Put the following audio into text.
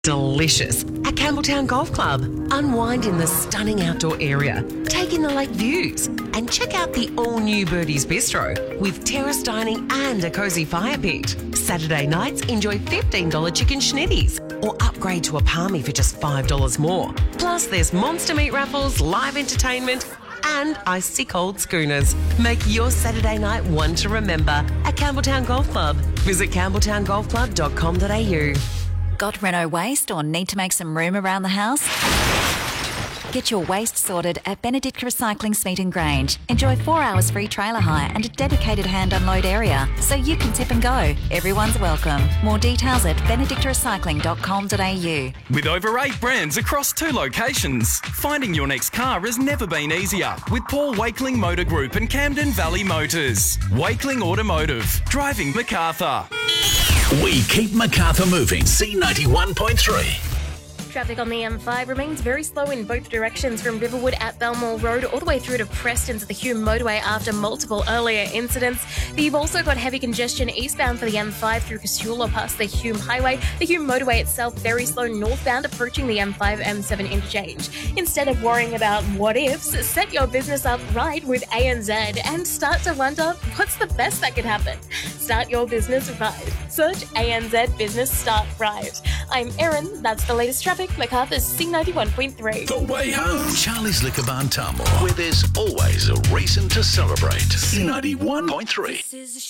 delicious at Campbelltown Golf Club. Unwind in the stunning outdoor area, take in the lake views, and check out the all-new Birdie's Bistro with terrace dining and a cosy fire pit. Saturday nights, enjoy $15 chicken schnitties or upgrade to a palmy for just $5 more. Plus, there's monster meat raffles, live entertainment, and icy cold schooners. Make your Saturday night one to remember at Campbelltown Golf Club. Visit campbelltowngolfclub.com.au. Got Renault waste or need to make some room around the house? Get your waste sorted at Benedicta Recycling Smeaton Grange. Enjoy 4 hours free trailer hire and a dedicated hand unload area so you can tip and go. Everyone's welcome. More details at benedictarecycling.com.au. With over 8 brands across 2 locations, finding your next car has never been easier with Paul Wakeling Motor Group and Camden Valley Motors. Wakeling Automotive, driving MacArthur. We keep MacArthur moving. C91.3. Traffic on the M5 remains very slow in both directions from Riverwood at Belmore Road all the way through to Preston to the Hume motorway after multiple earlier incidents. You've also got heavy congestion eastbound for the M5 through Casula past the Hume Highway. The Hume motorway itself very slow northbound approaching the M5-M7 interchange. Instead of worrying about what ifs, set your business up right with ANZ and start to wonder what's the best that could happen. Start your business right. Search ANZ Business Start Right. I'm Erin. That's the latest traffic. MacArthur's C91.3. The way home. Charlie's Liquor Barn Tamworth, where there's always a reason to celebrate. C91.3.